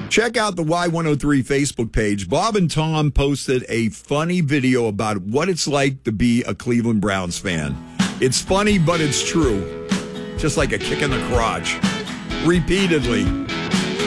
Check out the Y103 Facebook page. Bob and Tom posted a funny video about what it's like to be a Cleveland Browns fan. It's funny, but it's true. Just like a kick in the crotch. Repeatedly.